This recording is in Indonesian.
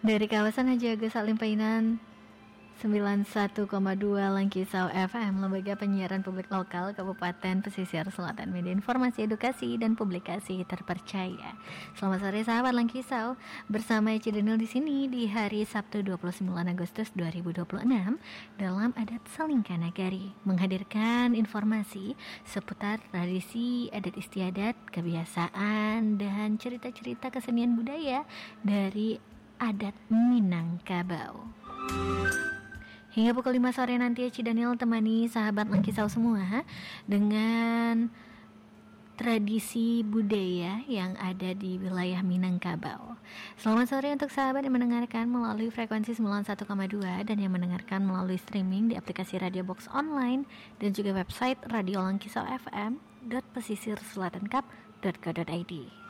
Dari kawasan Haji Agus Salim Painan 91,2 Langkisau FM, lembaga penyiaran publik lokal Kabupaten Pesisir Selatan, media informasi, edukasi, dan publikasi terpercaya. Selamat sore sahabat Langkisau, bersama Eci Denil di sini di hari Sabtu 29 Agustus 2026 dalam adat Salingka Nagari, menghadirkan informasi seputar tradisi, adat istiadat, kebiasaan, dan cerita-cerita kesenian budaya dari adat Minangkabau. Hingga pukul 5 sore nanti Eci Daniel temani sahabat Langkisau semua dengan tradisi budaya yang ada di wilayah Minangkabau. Selamat sore untuk sahabat yang mendengarkan melalui frekuensi 91,2 dan yang mendengarkan melalui streaming di aplikasi Radio Box Online dan juga website Radio Langkisau FM.pesisirselatankap.co.id.